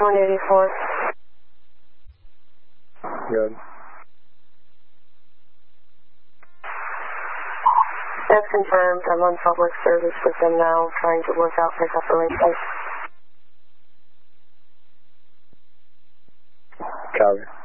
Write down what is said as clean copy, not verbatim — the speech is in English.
184. Good. That's confirmed. I'm on public service with them now, trying to work out pickup arrangements. Copy.